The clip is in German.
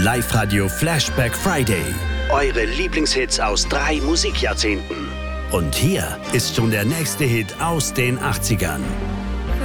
Live-Radio Flashback Friday. Eure Lieblingshits aus 3 Musikjahrzehnten. Und hier ist schon der nächste Hit aus den 80ern.